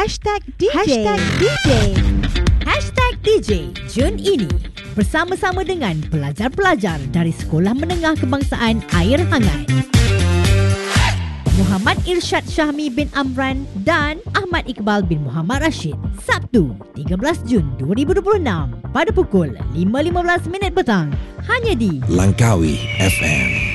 #DJ Jun ini bersama-sama dengan pelajar-pelajar dari Sekolah Menengah Kebangsaan Air Hangat, Muhammad Irsyad Syahmi bin Amran dan Ahmad Iqbal bin Muhammad Rashid. Sabtu 13 Jun 2026 pada pukul 5.15 petang hanya di Langkawi FM.